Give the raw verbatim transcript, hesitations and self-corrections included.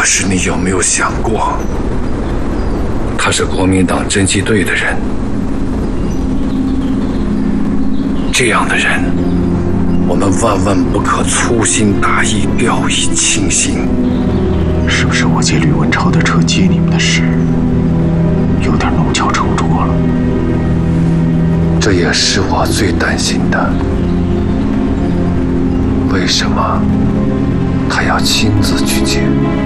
可是你有没有想过，他是国民党侦缉队的人，这样的人，我们万万不可粗心大意、掉以轻心。 是不是我借吕文超的车接你们的事，有点弄巧成拙了？ 这也是我最担心的。为什么他要亲自去接？